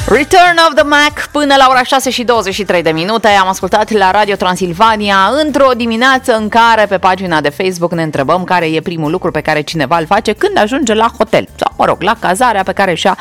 Return of the Mac până la ora 6 și 23 de minute. Am ascultat la Radio Transilvania într-o dimineață în care pe pagina de Facebook ne întrebăm care e primul lucru pe care cineva îl face când ajunge la hotel sau, mă rog, la cazarea pe care și-a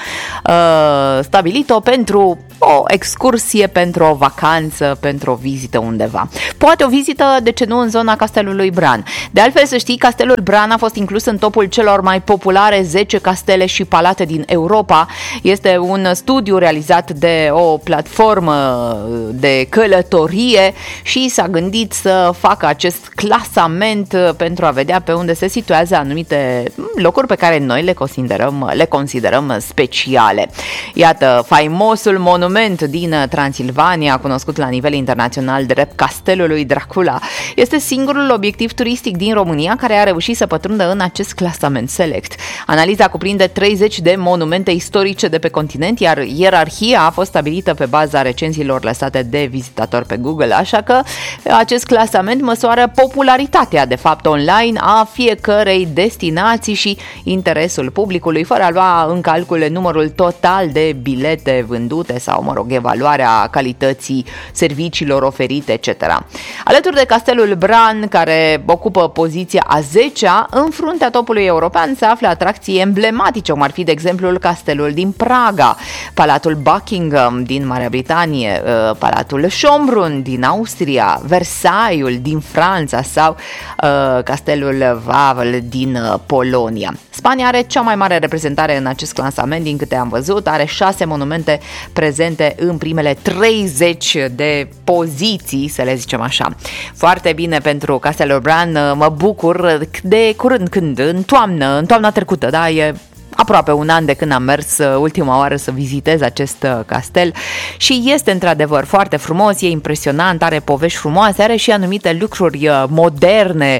stabilit-o pentru o excursie, pentru o vacanță, pentru o vizită undeva. Poate o vizită, de ce nu, în zona Castelului Bran. De altfel, să știi, Castelul Bran a fost inclus în topul celor mai populare 10 castele și palate din Europa. Este un studiu realizat de o platformă de călătorie și s-a gândit să facă acest clasament pentru a vedea pe unde se situează anumite locuri pe care noi le considerăm speciale. Iată, faimosul monument din Transilvania, cunoscut la nivel internațional drept Castelul lui Dracula, este singurul obiectiv turistic din România care a reușit să pătrundă în acest clasament select. Analiza cuprinde 30 de monumente istorice de pe continent, iar ierarhia a fost stabilită pe baza recenziilor lăsate de vizitatori pe Google, așa că acest clasament măsoară popularitatea, de fapt, online a fiecărei destinații și interesul publicului, fără a lua în calcul numărul total de bilete vândute sau, mă rog, evaluarea calității serviciilor oferite, etc. Alături de Castelul Bran, care ocupă poziția a 10-a, în fruntea topului european se află atracții emblematice, cum ar fi, de exemplu, Castelul din Praga, Palatul Buckingham din Marea Britanie, Palatul Schönbrunn din Austria, Versailles din Franța sau Castelul Wawel din Polonia. Spania are cea mai mare reprezentare în acest clasament, din câte am văzut, are 6 monumente prezente în primele 30 de poziții, să le zicem așa. Foarte bine pentru Castelul Bran, mă bucur de curând, când în toamna trecută, da, e aproape un an de când am mers ultima oară să vizitez acest castel și este într-adevăr foarte frumos, e impresionant, are povești frumoase, are și anumite lucruri moderne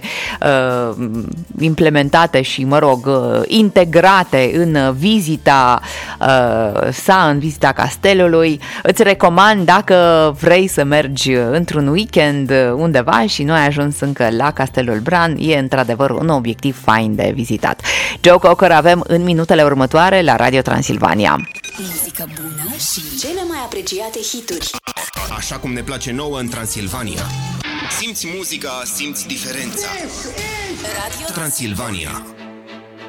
implementate și, mă rog, integrate în vizita în vizita castelului. Îți recomand, dacă vrei să mergi într-un weekend undeva și nu ai ajuns încă la Castelul Bran, e într-adevăr un obiectiv fain de vizitat. Joe Cocker avem în minutele următoare la Radio Transilvania. Muzică bună și cele mai apreciate hituri. Așa cum ne place nouă în Transilvania. Simți muzica, simți diferența. Radio Transilvania.